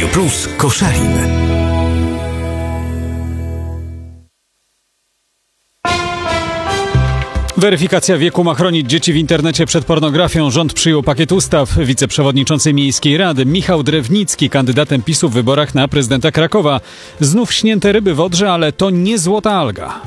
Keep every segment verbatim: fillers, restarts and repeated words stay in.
Plus Koszalin. Weryfikacja wieku ma chronić dzieci w internecie przed pornografią. Rząd przyjął pakiet ustaw. Wiceprzewodniczący Miejskiej Rady Michał Drewnicki, kandydatem PiSu w wyborach na prezydenta Krakowa. Znów śnięte ryby w Odrze, ale to nie złota alga.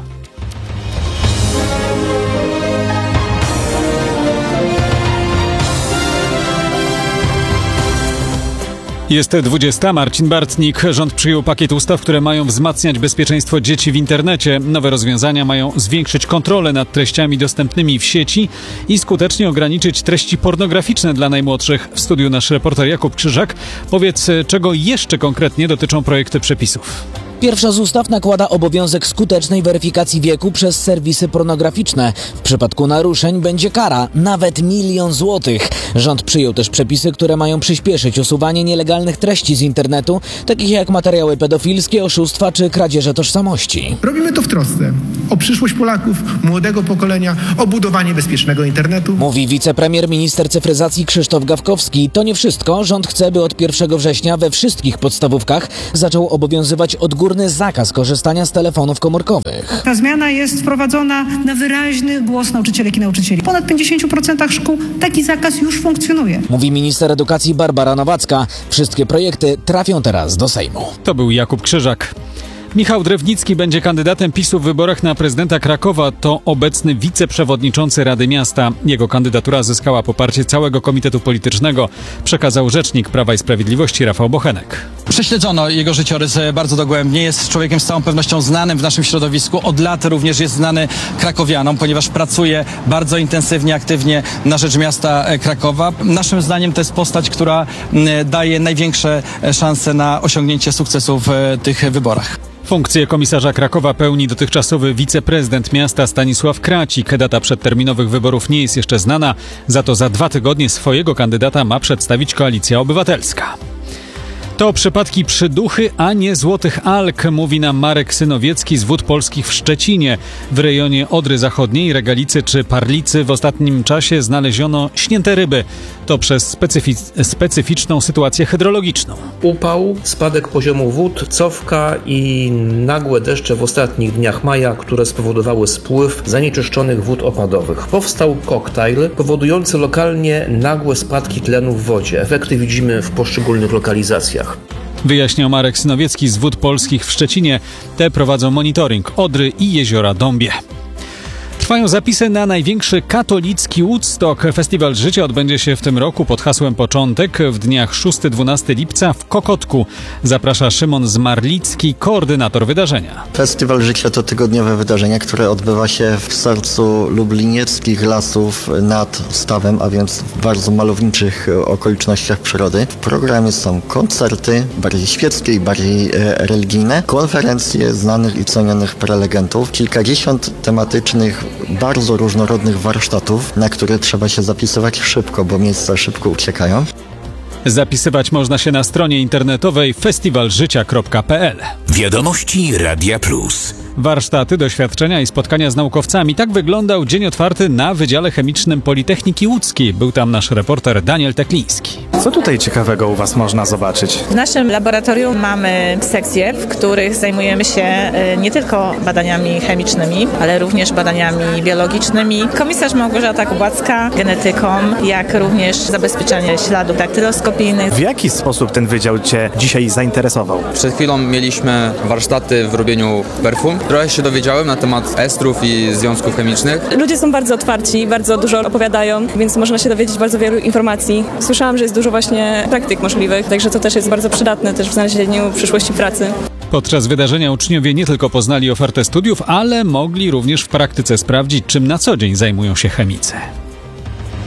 Jest dwudziesta. Marcin Bartnik. Rząd przyjął pakiet ustaw, które mają wzmacniać bezpieczeństwo dzieci w internecie. Nowe rozwiązania mają zwiększyć kontrolę nad treściami dostępnymi w sieci i skutecznie ograniczyć treści pornograficzne dla najmłodszych. W studiu nasz reporter Jakub Krzyżak. Powiedz, czego jeszcze konkretnie dotyczą projekty przepisów? Pierwsza z ustaw nakłada obowiązek skutecznej weryfikacji wieku przez serwisy pornograficzne. W przypadku naruszeń będzie kara, nawet milion złotych. Rząd przyjął też przepisy, które mają przyspieszyć usuwanie nielegalnych treści z internetu, takich jak materiały pedofilskie, oszustwa czy kradzieże tożsamości. Robimy to w trosce o przyszłość Polaków, młodego pokolenia, o budowanie bezpiecznego internetu. Mówi wicepremier minister cyfryzacji Krzysztof Gawkowski. To nie wszystko. Rząd chce, by od pierwszego września we wszystkich podstawówkach zaczął obowiązywać odgórny zakaz korzystania z telefonów komórkowych. Ta zmiana jest wprowadzona na wyraźny głos nauczycielek i nauczycieli. W ponad pięćdziesięciu procentach szkół taki zakaz już funkcjonuje. Mówi minister edukacji Barbara Nowacka. Wszystkie projekty trafią teraz do Sejmu. To był Jakub Krzyżak. Michał Drewnicki będzie kandydatem PiSu w wyborach na prezydenta Krakowa. To obecny wiceprzewodniczący Rady Miasta. Jego kandydatura zyskała poparcie całego komitetu politycznego, przekazał rzecznik Prawa i Sprawiedliwości Rafał Bochenek. Prześledzono jego życiorys bardzo dogłębnie. Jest człowiekiem z całą pewnością znanym w naszym środowisku. Od lat również jest znany krakowianom, ponieważ pracuje bardzo intensywnie, aktywnie na rzecz miasta Krakowa. Naszym zdaniem to jest postać, która daje największe szanse na osiągnięcie sukcesu w tych wyborach. Funkcję komisarza Krakowa pełni dotychczasowy wiceprezydent miasta Stanisław Kracik. Data przedterminowych wyborów nie jest jeszcze znana, za to za dwa tygodnie swojego kandydata ma przedstawić Koalicja Obywatelska. To przypadki przyduchy, a nie złotych alg, mówi nam Marek Synowiecki z Wód Polskich w Szczecinie. W rejonie Odry Zachodniej, Regalicy czy Parlicy w ostatnim czasie znaleziono śnięte ryby. To przez specyfic- specyficzną sytuację hydrologiczną. Upał, spadek poziomu wód, cofka i nagłe deszcze w ostatnich dniach maja, które spowodowały spływ zanieczyszczonych wód opadowych. Powstał koktajl powodujący lokalnie nagłe spadki tlenu w wodzie. Efekty widzimy w poszczególnych lokalizacjach. Wyjaśniał Marek Synowiecki z Wód Polskich w Szczecinie. Te prowadzą monitoring Odry i jeziora Dąbie. Trwają zapisy na największy katolicki Woodstock. Festiwal Życia odbędzie się w tym roku pod hasłem Początek w dniach szóstego do dwunastego lipca w Kokotku. Zaprasza Szymon Zmarlicki, koordynator wydarzenia. Festiwal Życia to tygodniowe wydarzenie, które odbywa się w sercu lublinieckich lasów nad stawem, a więc w bardzo malowniczych okolicznościach przyrody. W programie są koncerty bardziej świeckie i bardziej e, religijne, konferencje znanych i cenionych prelegentów, kilkadziesiąt tematycznych bardzo różnorodnych warsztatów, na które trzeba się zapisywać szybko, bo miejsca szybko uciekają. Zapisywać można się na stronie internetowej festiwal życia kropka p l. Wiadomości Radia Plus. Warsztaty, doświadczenia i spotkania z naukowcami. Tak wyglądał dzień otwarty na Wydziale Chemicznym Politechniki Łódzkiej. Był tam nasz reporter Daniel Tekliński. Co tutaj ciekawego u Was można zobaczyć? W naszym laboratorium mamy sekcje, w których zajmujemy się nie tylko badaniami chemicznymi, ale również badaniami biologicznymi. Komisarz Małgorzata Kubacka, genetyką, jak również zabezpieczanie śladów daktyloskopijnych. W jaki sposób ten wydział Cię dzisiaj zainteresował? Przed chwilą mieliśmy warsztaty w robieniu perfum. Trochę się dowiedziałem na temat estrów i związków chemicznych. Ludzie są bardzo otwarci, bardzo dużo opowiadają, więc można się dowiedzieć bardzo wielu informacji. Słyszałam, że jest dużo właśnie praktyk możliwych, także to też jest bardzo przydatne też w znalezieniu przyszłości pracy. Podczas wydarzenia uczniowie nie tylko poznali ofertę studiów, ale mogli również w praktyce sprawdzić, czym na co dzień zajmują się chemicy.